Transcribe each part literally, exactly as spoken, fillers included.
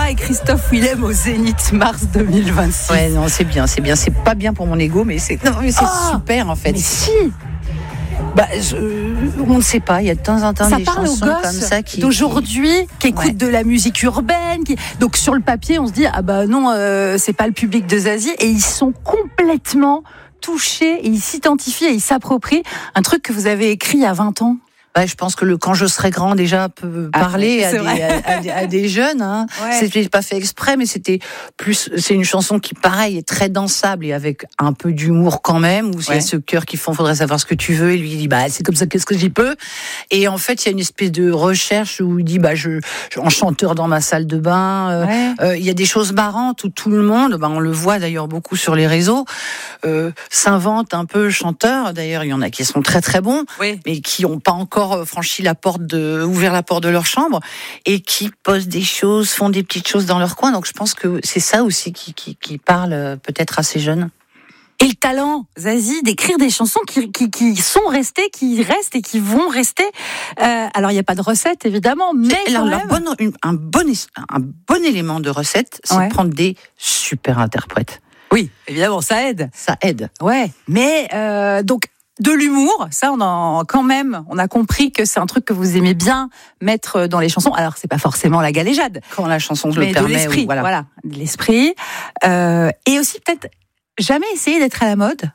et Christophe Willem au Zénith mars deux mille vingt-six. Ouais, non, c'est bien, c'est bien. C'est pas bien pour mon ego, mais c'est, non, mais c'est oh, super en fait. Mais si. Bah, je, on ne sait pas. Il y a de temps en temps ça des parle chansons aux gosses comme ça qui d'aujourd'hui, qui écoutent ouais. de la musique urbaine. Qui... Donc sur le papier, on se dit ah bah non, euh, c'est pas le public de Zazie, et ils sont complètement touchés et ils s'identifient et ils s'approprient un truc que vous avez écrit il y a vingt ans. Ouais, je pense que le quand je serai grand déjà peut parler ah, à, des, à, à, à des jeunes. Hein. Ouais. C'était pas fait exprès, mais c'était plus. C'est une chanson qui, pareil, est très dansable et avec un peu d'humour quand même. Où ouais. il y a ce cœur qui font, faudrait savoir ce que tu veux. Et lui il dit bah c'est comme ça, qu'est-ce que j'y peux. Et en fait, il y a une espèce de recherche où il dit bah je, je en chanteur dans ma salle de bain. Euh, ouais. euh, il y a des choses marrantes où tout le monde, bah on le voit d'ailleurs beaucoup sur les réseaux, euh, s'invente un peu chanteur. D'ailleurs, il y en a qui sont très très bons, oui. mais qui n'ont pas encore franchi la porte de, ouvert la porte de leur chambre et qui posent des choses, font des petites choses dans leur coin. Donc je pense que c'est ça aussi qui, qui, qui parle peut-être à ces jeunes. Et le talent, Zazie, d'écrire des chansons qui, qui, qui sont restées, qui restent et qui vont rester. Euh, alors il n'y a pas de recette évidemment, mais c'est, quand alors, même... bon, une, un, bon, un bon élément de recette, c'est ouais. de prendre des super interprètes. Oui, évidemment, ça aide. Ça aide. Ouais, mais euh, donc. De l'humour, ça, on en, quand même, on a compris que c'est un truc que vous aimez bien mettre dans les chansons. Alors, c'est pas forcément la galéjade. Quand la chanson le permet. De l'esprit, ou, voilà. voilà, de l'esprit. Euh, et aussi, peut-être, jamais essayer d'être à la mode.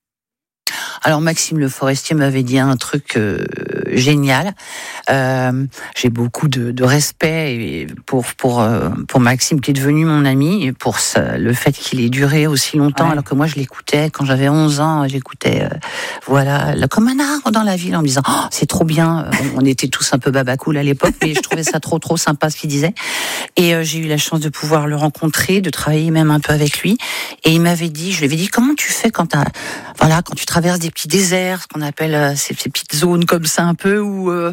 Alors, Maxime Le Forestier m'avait dit un truc euh, génial. Euh, j'ai beaucoup de, de respect pour, pour, euh, pour Maxime, qui est devenu mon ami, et pour ça, le fait qu'il ait duré aussi longtemps, ouais. alors que moi, je l'écoutais quand j'avais onze ans. J'écoutais, euh, voilà, là, comme un arbre dans la ville, en me disant oh, c'est trop bien. On était tous un peu babacool à l'époque, mais je trouvais ça trop, trop sympa ce qu'il disait. Et euh, j'ai eu la chance de pouvoir le rencontrer, de travailler même un peu avec lui. Et il m'avait dit, je lui avais dit, comment tu fais quand t'as, voilà, quand tu traverses des petits déserts, ce qu'on appelle euh, ces, ces petites zones comme ça un peu où euh,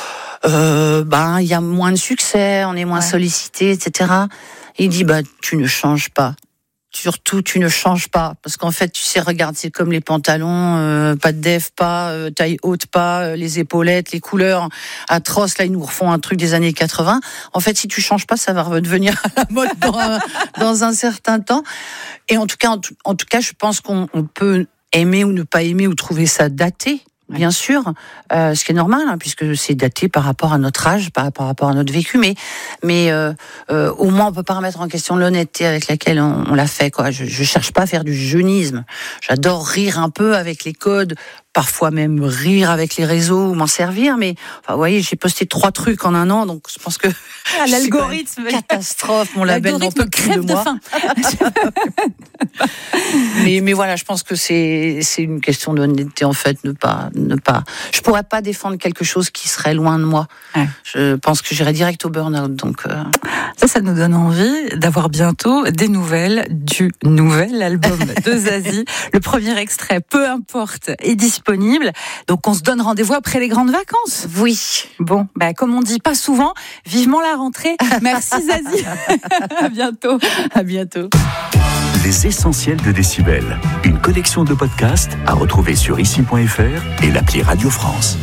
euh, ben il y a moins de succès, on est moins ouais. sollicité, et cetera. Et il dit bah tu ne changes pas. Surtout, tu ne changes pas, parce qu'en fait, tu sais, regarde, c'est comme les pantalons, euh, pas de def, pas euh, taille haute, pas euh, les épaulettes, les couleurs atroces. Là, ils nous refont un truc des années quatre-vingts. En fait, si tu changes pas, ça va redevenir à la mode dans un, dans un certain temps. Et en tout cas, en tout, en tout cas, je pense qu'on on peut aimer ou ne pas aimer ou trouver ça daté. Bien sûr, euh, ce qui est normal, hein, puisque c'est daté par rapport à notre âge, par, par rapport à notre vécu, mais, mais euh, euh, au moins on peut pas remettre en question l'honnêteté avec laquelle on, on l'a fait. Quoi. Je, je cherche pas à faire du jeunisme. J'adore rire un peu avec les codes, parfois même rire avec les réseaux ou m'en servir, mais enfin, vous voyez, j'ai posté trois trucs en un an, donc je pense que ah, l'algorithme, catastrophe, mon label n'en peut plus de moi. mais, mais voilà, je pense que c'est, c'est une question d'honnêteté en fait, ne pas, ne pas. Je pourrais pas défendre quelque chose qui serait loin de moi. Ouais. Je pense que j'irais direct au burn-out, donc. Euh... Ça, ça nous donne envie d'avoir bientôt des nouvelles du nouvel album de Zazie. Le premier extrait, peu importe, est disponible. Donc, on se donne rendez-vous après les grandes vacances. Oui. Bon, bah, comme on dit pas souvent, vivement la rentrée. Merci Zazie. À bientôt. À bientôt. Les essentiels de Décibel. Une collection de podcasts à retrouver sur ici point f r et l'appli Radio France.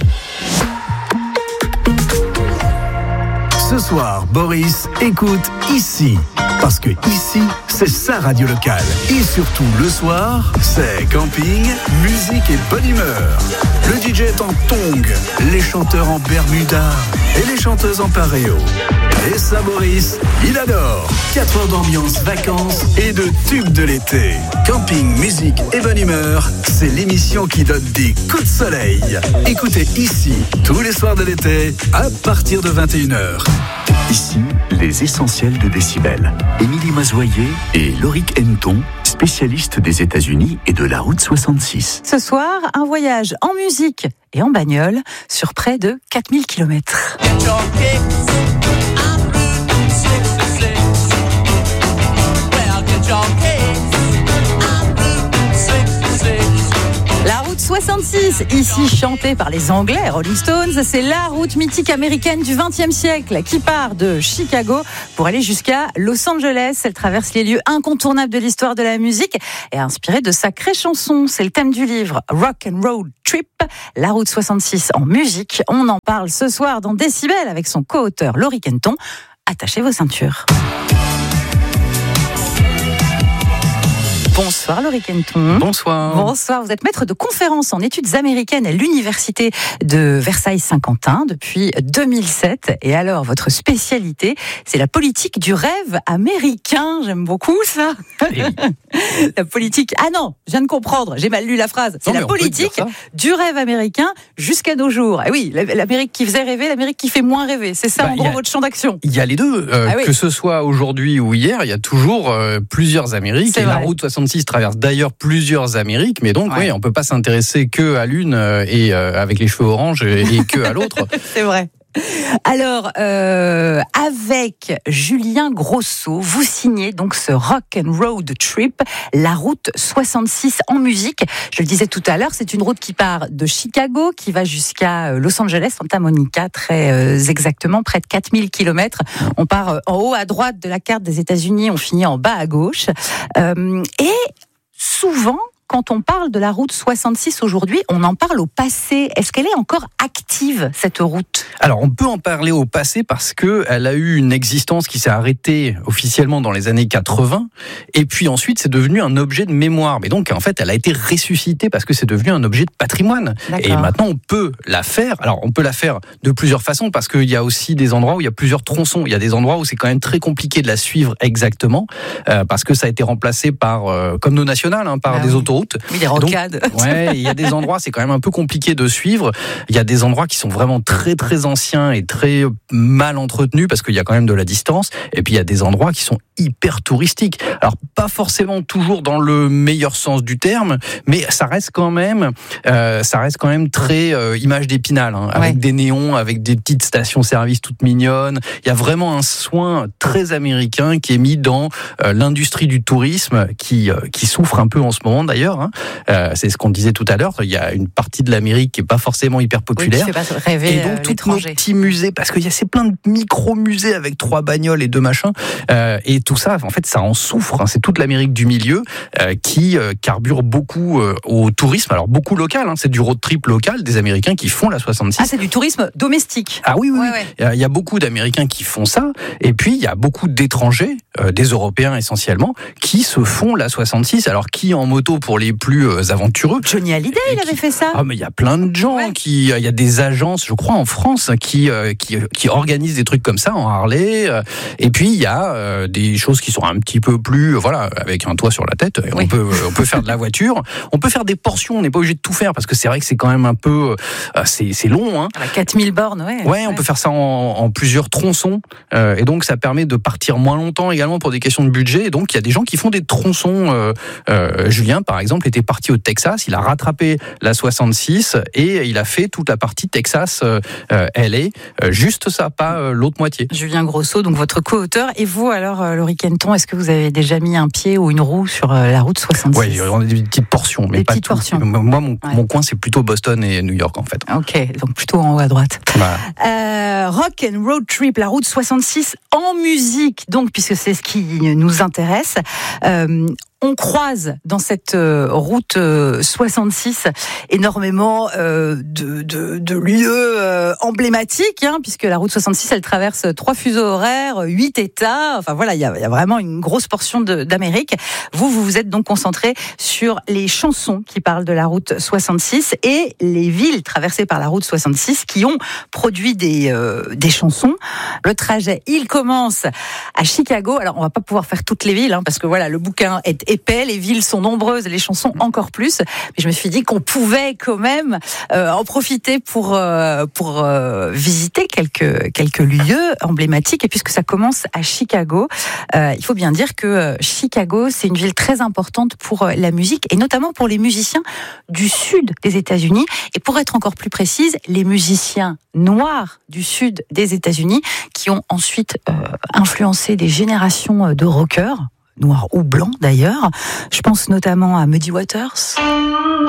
Ce soir, Boris écoute Ici. Parce que ici, c'est sa radio locale. Et surtout, le soir, c'est camping, musique et bonne humeur. Le D J est en tongs, les chanteurs en bermuda et les chanteuses en paréo. Et ça, Boris, il adore. quatre heures d'ambiance, vacances et de tubes de l'été. Camping, musique et bonne humeur, c'est l'émission qui donne des coups de soleil. Écoutez Ici, tous les soirs de l'été, à partir de vingt et une heures. Ici, les essentiels de Décibel. Émilie Mazoyer et Loïc Henton, spécialistes des États-Unis et de la route soixante-six. Ce soir, un voyage en musique et en bagnole sur près de quatre mille kilomètres. La route soixante-six, ici chantée par les Anglais, Rolling Stones, c'est la route mythique américaine du vingtième siècle qui part de Chicago pour aller jusqu'à Los Angeles. Elle traverse les lieux incontournables de l'histoire de la musique et est inspirée de sacrées chansons. C'est le thème du livre Rock and Roll Trip, la route soixante-six en musique. On en parle ce soir dans Décibel avec son co-auteur Loïc Henton. Attachez vos ceintures. Bonsoir Laurie Kenton. Bonsoir. Bonsoir, vous êtes maître de conférences en études américaines à l'université de Versailles-Saint-Quentin depuis deux mille sept. Et alors, votre spécialité, c'est la politique du rêve américain. J'aime beaucoup ça. Et oui. La politique... Ah non, je viens de comprendre, j'ai mal lu la phrase. C'est Non, la politique du rêve américain jusqu'à nos jours. Et oui, l'Amérique qui faisait rêver, l'Amérique qui fait moins rêver. C'est ça, bah, en gros, a, votre champ d'action. Il y a les deux. Euh, ah oui. Que ce soit aujourd'hui ou hier, il y a toujours euh, plusieurs Amériques. C'est et vrai. La route soixante-six traverse d'ailleurs plusieurs Amériques. Mais donc, ouais. oui, on ne peut pas s'intéresser que à l'une euh, et euh, avec les cheveux orange et, et que à l'autre. C'est vrai. Alors, euh, avec Julien Grosso, vous signez donc ce Rock and Road Trip, la route soixante-six en musique. Je le disais tout à l'heure, c'est une route qui part de Chicago, qui va jusqu'à Los Angeles, Santa Monica, très euh, exactement, près de quatre mille kilomètres. On part euh, en haut à droite de la carte des États-Unis, on finit en bas à gauche. Euh, et souvent, quand on parle de la route soixante-six aujourd'hui, on en parle au passé. Est-ce qu'elle est encore active, cette route ? Alors, on peut en parler au passé parce qu'elle a eu une existence qui s'est arrêtée officiellement dans les années quatre-vingts. Et puis ensuite, c'est devenu un objet de mémoire. Mais donc, en fait, elle a été ressuscitée parce que c'est devenu un objet de patrimoine. D'accord. Et maintenant, on peut la faire. Alors, on peut la faire de plusieurs façons parce qu'il y a aussi des endroits où il y a plusieurs tronçons. Il y a des endroits où c'est quand même très compliqué de la suivre exactement euh, parce que ça a été remplacé par, euh, comme nos nationales, hein, par ah, des oui. autoroutes. Oui, des rocades. Donc, ouais, il y a des endroits, c'est quand même un peu compliqué de suivre. Il y a des endroits qui sont vraiment très très anciens et très mal entretenus parce qu'il y a quand même de la distance. Et puis il y a des endroits qui sont hyper touristiques. Alors pas forcément toujours dans le meilleur sens du terme, mais ça reste quand même, euh, ça reste quand même très euh, image d'Épinal, hein, avec ouais. des néons, avec des petites stations-service toutes mignonnes. Il y a vraiment un soin très américain qui est mis dans euh, l'industrie du tourisme qui euh, qui souffre un peu en ce moment d'ailleurs. Hein. Euh, c'est ce qu'on disait tout à l'heure. Il y a une partie de l'Amérique qui est pas forcément hyper populaire. Oui, qui fait pas rêver et donc tous nos petits musées, parce qu'il y a c'est plein de micro-musées avec trois bagnoles et deux machins. Euh, et tout ça, en fait, ça en souffre. Hein. C'est toute l'Amérique du milieu euh, qui euh, carbure beaucoup euh, au tourisme. Alors beaucoup local. Hein. C'est du road trip local des Américains qui font la soixante-six. Ah, c'est du tourisme domestique. Ah oui, oui. Ouais, oui. Ouais. Il y a beaucoup d'Américains qui font ça. Et puis il y a beaucoup d'étrangers, euh, des Européens essentiellement, qui se font la soixante-six. Alors qui en moto pour les plus aventureux. Johnny Hallyday, il qui... avait fait ça. Ah, mais il y a plein de gens ouais. qui, il y a des agences, je crois, en France, qui, qui, qui organisent des trucs comme ça en Harley. Et puis, il y a euh, des choses qui sont un petit peu plus, voilà, avec un toit sur la tête. Et oui. On peut, on peut faire de la voiture. On peut faire des portions. On n'est pas obligé de tout faire parce que c'est vrai que c'est quand même un peu, euh, c'est, c'est long, hein. À quatre mille bornes, ouais. Ouais, on ouais. peut faire ça en, en plusieurs tronçons. Euh, et donc, ça permet de partir moins longtemps également pour des questions de budget. Et donc, il y a des gens qui font des tronçons. Euh, euh, Julien, par exemple, était parti au Texas, il a rattrapé la soixante-six et il a fait toute la partie Texas euh, L A, euh, juste ça, pas euh, l'autre moitié. Julien Grosso, donc votre co-auteur. Et vous alors, euh, Laurie Kenton, est-ce que vous avez déjà mis un pied ou une roue sur euh, la route soixante-six ? Oui, on a des petites portions, mais des pas petites tout. Portions. Moi, mon, ouais. mon coin, c'est plutôt Boston et New York en fait. Ok, donc plutôt en haut à droite. Voilà. Euh, rock and Road Trip, la route soixante-six en musique, donc puisque c'est ce qui nous intéresse. Euh, On croise dans cette euh, route euh, soixante-six énormément euh, de, de, de lieux euh, emblématiques, hein, puisque la route soixante-six, elle traverse trois fuseaux horaires, huit États. Enfin voilà, il y a, y a vraiment une grosse portion de, d'Amérique. Vous, vous vous êtes donc concentré sur les chansons qui parlent de la route soixante-six et les villes traversées par la route soixante-six qui ont produit des, euh, des chansons. Le trajet, il commence à Chicago. Alors, on va pas pouvoir faire toutes les villes, hein, parce que voilà, le bouquin est épais, les villes sont nombreuses, les chansons encore plus. Mais je me suis dit qu'on pouvait quand même euh, en profiter pour euh, pour euh, visiter quelques quelques lieux emblématiques. Et puisque ça commence à Chicago, euh, il faut bien dire que Chicago, c'est une ville très importante pour la musique et notamment pour les musiciens du sud des États-Unis. Et pour être encore plus précise, les musiciens noirs du sud des États-Unis qui ont ensuite euh, influencé des générations de rockers, noirs ou blancs d'ailleurs. Je pense notamment à Muddy Waters.